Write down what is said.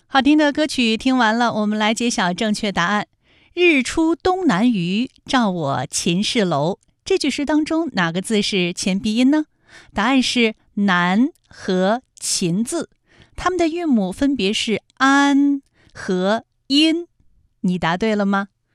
好听的歌曲听完了，我们来揭晓正确答案。日出东南隅，照我秦氏楼。这句诗当中哪个字是前鼻音呢？答案是南和秦字，它们的韵母分别是安和阴。你答对了吗？